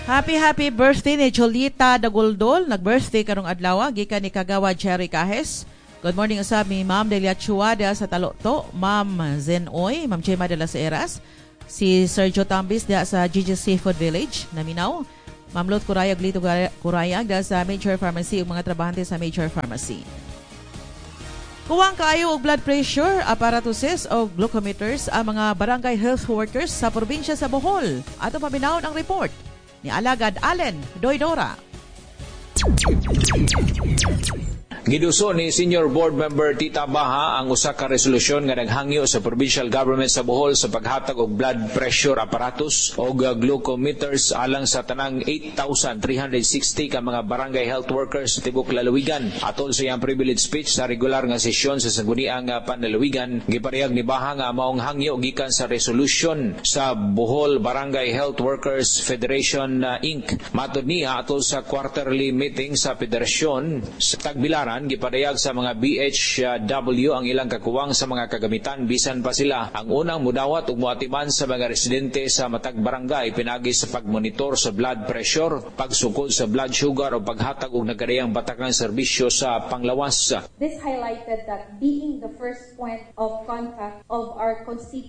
Happy birthday ni Jolita Daguldol. Nag-birthday karong adlaw gikan ni Kagawa Cherry Cajes. Good morning usab ni Ma'am Delia Chuada sa Talokto, Ma'am Zenoy, Ma'am Chema de las Heras, si Sergio Tambis da sa Gigi Seafood Village, Naminaw, Ma'am Lot Curayag Lito Curayag da sa Major Pharmacy ug mga trabahante sa Major Pharmacy. Kuwang kaayo og blood pressure, apparatuses o glucometers ang mga barangay health workers sa probinsya sa Bohol. Ato paminawon ang report ni Alagad Allen Doydora. Giduso ni Senior Board Member Tita Baha ang usa ka resolusyon nga naghangyo sa provincial government sa Bohol sa paghatag og blood pressure apparatus o glucometers alang sa tanang 8,360 ka mga barangay health workers sa tibok lalawigan. Atol sa iyang privilege speech sa regular nga sesyon sa sangguniang panlalawigan, giparehag ni Baha nga maong hangyo gikan sa resolution sa Bohol Barangay Health Workers Federation Inc. Matod niya atol sa quarterly meeting sa federasyon sa Tagbilaran, gipadayag sa mga BHW ang ilang kakuwang sa mga kagamitan bisan pa sila ang unang mudawat ug moatiman sa mga residente sa matag barangay pinagi sa pagmonitor sa blood pressure, pagsukod sa blood sugar o paghatag og nagkadayang batakang serbisyo sa panglawas. This highlighted that being the first point of contact of our constituents